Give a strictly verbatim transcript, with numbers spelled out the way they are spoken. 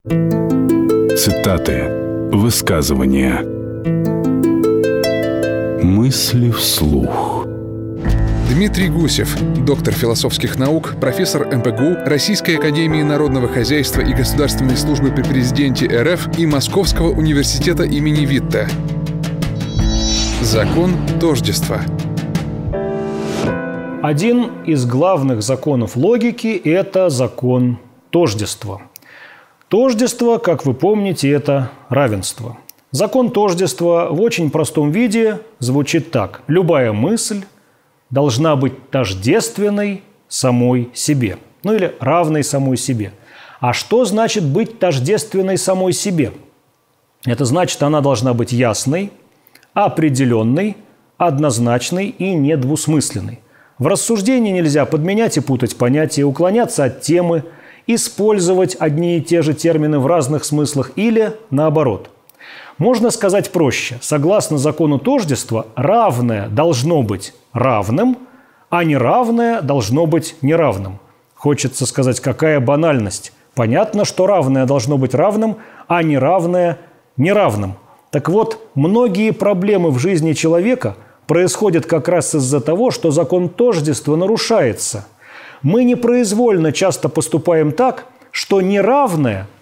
Цитаты, высказывания, мысли вслух. Дмитрий Гусев, доктор философских наук, профессор эм пэ гэ у, Российской академии народного хозяйства и государственной службы при президенте эр эф и Московского университета имени Витте. Закон тождества. Один из главных законов логики – это закон тождества. Тождество, как вы помните, это равенство. Закон тождества в очень простом виде звучит так. Любая мысль должна быть тождественной самой себе. Ну или равной самой себе. А что значит быть тождественной самой себе? Это значит, она должна быть ясной, определенной, однозначной и недвусмысленной. В рассуждении нельзя подменять и путать понятия, уклоняться от темы, использовать одни и те же термины в разных смыслах или наоборот. Можно сказать проще. Согласно закону тождества, равное должно быть равным, а неравное должно быть неравным. Хочется сказать, какая банальность. Понятно, что равное должно быть равным, а неравное – неравным. Так вот, многие проблемы в жизни человека происходят как раз из-за того, что закон тождества нарушается. Мы непроизвольно часто поступаем так, что неравное